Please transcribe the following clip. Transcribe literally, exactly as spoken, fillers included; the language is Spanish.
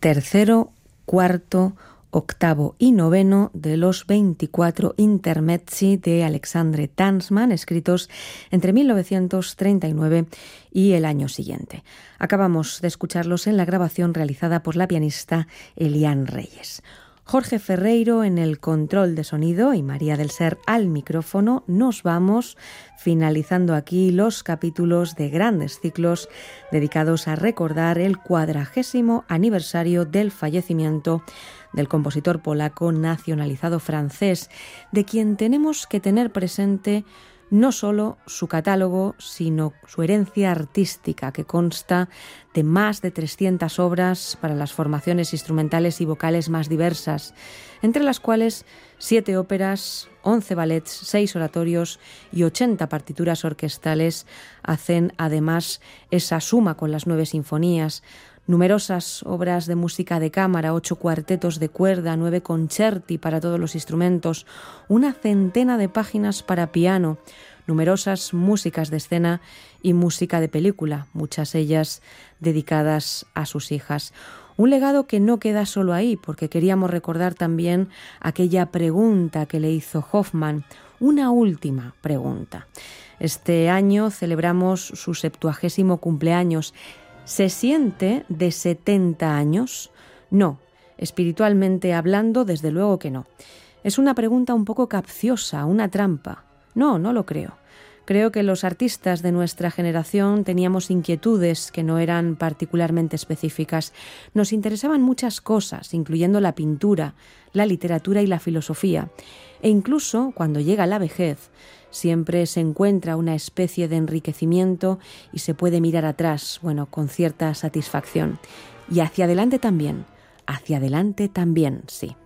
tercero, cuarto, octavo y noveno de los veinticuatro intermezzi de Alexandre Tansman, escritos entre mil novecientos treinta y nueve y el año siguiente. Acabamos de escucharlos en la grabación realizada por la pianista Eliane Reyes. Jorge Ferreiro en el control de sonido y María del Ser al micrófono. Nos vamos finalizando aquí los capítulos de grandes ciclos dedicados a recordar el cuadragésimo aniversario del fallecimiento del compositor polaco nacionalizado francés, de quien tenemos que tener presente no solo su catálogo, sino su herencia artística, que consta de más de trescientas obras para las formaciones instrumentales y vocales más diversas, entre las cuales siete óperas, once ballets, seis oratorios y ochenta partituras orquestales hacen además esa suma con las nueve sinfonías, numerosas obras de música de cámara, ocho cuartetos de cuerda, nueve concerti para todos los instrumentos, una centena de páginas para piano, numerosas músicas de escena y música de película, muchas ellas dedicadas a sus hijas. Un legado que no queda solo ahí, porque queríamos recordar también aquella pregunta que le hizo Hofmann, una última pregunta. Este año celebramos su septuagésimo cumpleaños. ¿Se siente de setenta años? No, espiritualmente hablando, desde luego que no. Es una pregunta un poco capciosa, una trampa. No, no lo creo. Creo que los artistas de nuestra generación teníamos inquietudes que no eran particularmente específicas. Nos interesaban muchas cosas, incluyendo la pintura, la literatura y la filosofía. E incluso, cuando llega la vejez, siempre se encuentra una especie de enriquecimiento y se puede mirar atrás, bueno, con cierta satisfacción. Y hacia adelante también, hacia adelante también, sí.